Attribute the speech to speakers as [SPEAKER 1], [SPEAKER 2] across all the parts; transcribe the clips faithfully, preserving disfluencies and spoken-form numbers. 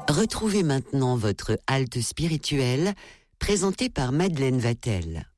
[SPEAKER 1] Retrouvez maintenant votre halte spirituelle, présentée par Madeleine Vatel.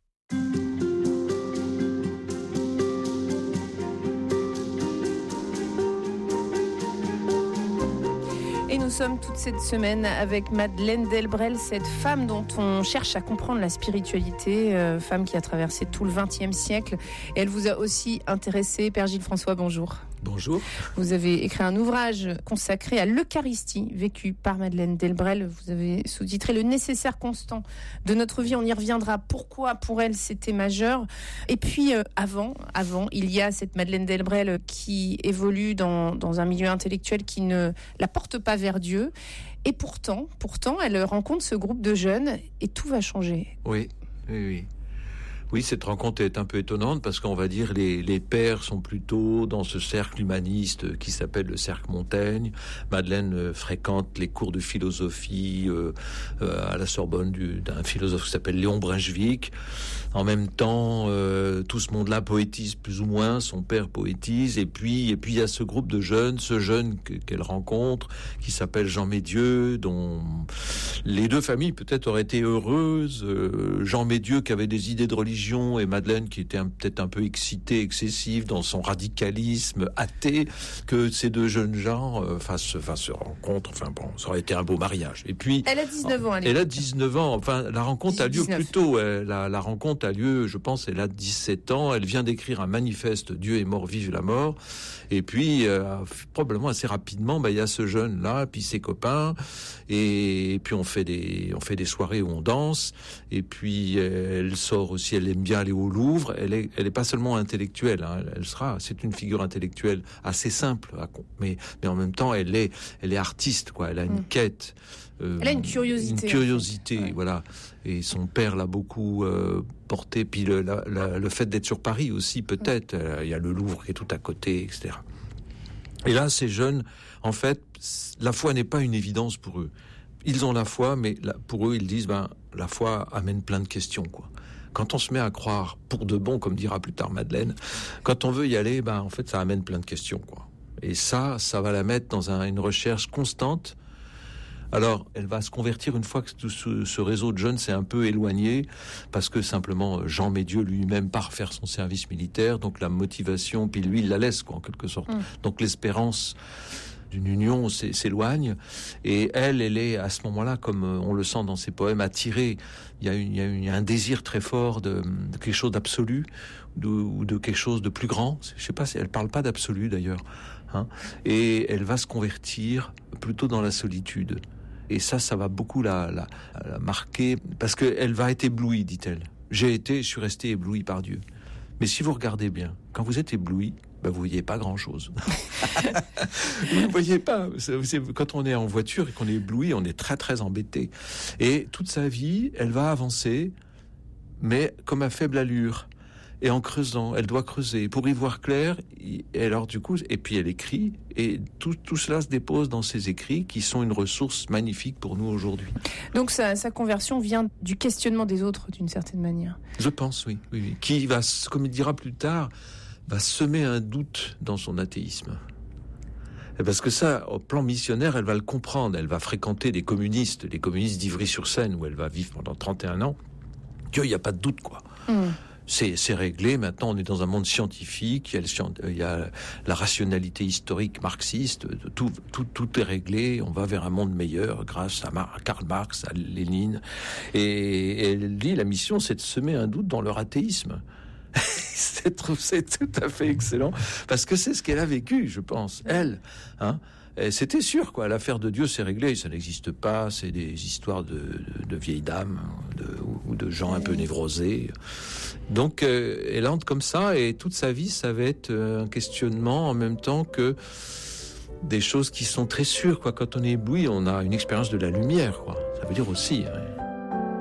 [SPEAKER 2] Et nous sommes toute cette semaine avec Madeleine Delbrel, cette femme dont on cherche à comprendre la spiritualité, euh, femme qui a traversé tout le vingtième siècle. Et elle vous a aussi intéressé. Père Gilles François, bonjour.
[SPEAKER 3] Bonjour.
[SPEAKER 2] Vous avez écrit un ouvrage consacré à l'Eucharistie, vécu par Madeleine Delbrel. Vous avez sous-titré « Le nécessaire constant de notre vie ». On y reviendra. Pourquoi, pour elle, c'était majeur. Et puis, euh, avant, avant, il y a cette Madeleine Delbrel qui évolue dans, dans un milieu intellectuel qui ne la porte pas vers Dieu. Et pourtant, pourtant, elle rencontre ce groupe de jeunes et tout va changer.
[SPEAKER 3] Oui, oui, oui. Oui, cette rencontre est un peu étonnante parce qu'on va dire les les pères sont plutôt dans ce cercle humaniste qui s'appelle le cercle Montaigne. Madeleine euh, fréquente les cours de philosophie euh, euh, à la Sorbonne du, d'un philosophe qui s'appelle Léon Brunswick. En même temps, euh, tout ce monde-là poétise plus ou moins, son père poétise, et puis et puis il y a ce groupe de jeunes, ce jeune que, qu'elle rencontre qui s'appelle Jean Médieu, dont les deux familles peut-être auraient été heureuses. Euh, Jean Médieu qui avait des idées de religion et Madeleine qui était un, peut-être un peu excitée, excessive dans son radicalisme athée, que ces deux jeunes gens euh, fassent, enfin, se rencontrent. Enfin bon, ça aurait été un beau mariage. Et puis
[SPEAKER 2] elle a dix-neuf ans. Elle,
[SPEAKER 3] elle a dix-neuf ans. Enfin, la rencontre a lieu
[SPEAKER 2] dix-neuf.
[SPEAKER 3] plus tôt. Elle, la, la rencontre a lieu, je pense, elle a dix-sept ans. Elle vient d'écrire un manifeste. Dieu est mort, vive la mort. Et puis euh, probablement assez rapidement, bah il y a ce jeune là, puis ses copains, et, et puis on fait des, on fait des soirées où on danse. Et puis elle sort aussi. Elle aime bien aller au Louvre. Elle est, elle est pas seulement intellectuelle. Hein, elle sera, c'est une figure intellectuelle assez simple, mais mais en même temps, elle est, elle est artiste, quoi. Elle a une mmh. quête.
[SPEAKER 2] Euh, elle a une curiosité.
[SPEAKER 3] Une curiosité,
[SPEAKER 2] en fait. ouais.
[SPEAKER 3] voilà. Et son père l'a beaucoup euh, porté. Puis le, la, la, le fait d'être sur Paris aussi, peut-être. Mmh. Euh, il y a le Louvre qui est tout à côté, et cetera. Et là, ces jeunes, en fait, la foi n'est pas une évidence pour eux. Ils ont la foi, mais la, pour eux, ils disent, ben, la foi amène plein de questions, quoi. Quand on se met à croire pour de bon, comme dira plus tard Madeleine, quand on veut y aller, ben, en fait, ça amène plein de questions, quoi. Et ça, ça va la mettre dans un, une recherche constante. Alors, elle va se convertir une fois que tout ce, ce réseau de jeunes s'est un peu éloigné, parce que simplement Jean Médieu lui-même part faire son service militaire, donc la motivation, puis lui, il la laisse, quoi, en quelque sorte. Mmh. Donc l'espérance d'une union s'éloigne, et elle, elle est à ce moment-là, comme on le sent dans ses poèmes, attirée. Il y a, une, il y a, une, il y a un désir très fort de, de quelque chose d'absolu, de, ou de quelque chose de plus grand. Je sais pas, elle parle pas d'absolu d'ailleurs, hein. Et elle va se convertir plutôt dans la solitude. Et ça, ça va beaucoup la, la, la marquer, parce qu'elle va être éblouie, dit-elle. J'ai été, je suis resté ébloui par Dieu. Mais si vous regardez bien, quand vous êtes ébloui, ben vous voyez pas grand-chose. Vous ne voyez pas. C'est, c'est, quand on est en voiture et qu'on est ébloui, on est très très embêté. Et toute sa vie, elle va avancer, mais comme à faible allure. Et en creusant, elle doit creuser pour y voir clair. Et alors du coup, et puis elle écrit, et tout, tout cela se dépose dans ses écrits, qui sont une ressource magnifique pour nous aujourd'hui.
[SPEAKER 2] Donc sa, sa conversion vient du questionnement des autres, d'une certaine manière.
[SPEAKER 3] Je pense, oui, oui, oui. Qui va, comme il dira plus tard, va semer un doute dans son athéisme. Parce que ça, au plan missionnaire, elle va le comprendre. Elle va fréquenter des communistes, les communistes d'Ivry-sur-Seine, où elle va vivre pendant trente et un ans. Qu'il n'y a pas de doute, quoi. Mmh. C'est, c'est réglé. Maintenant, on est dans un monde scientifique. Il y a, le, il y a la rationalité historique marxiste. Tout, tout, tout est réglé. On va vers un monde meilleur grâce à, Mar- à Karl Marx, à Lénine. Et, et elle dit, la mission, c'est de semer un doute dans leur athéisme. c'est, trop, c'est tout à fait excellent. Parce que c'est ce qu'elle a vécu, je pense. Elle, hein. Et c'était sûr, quoi. L'affaire de Dieu, c'est réglé. Ça n'existe pas. C'est des histoires de, de, de vieilles dames de, ou de gens un peu névrosés. Donc, euh, elle entre comme ça, et toute sa vie, ça va être un questionnement en même temps que des choses qui sont très sûres, quoi. Quand on est ébloui, on a une expérience de la lumière, quoi. Ça veut dire aussi, hein,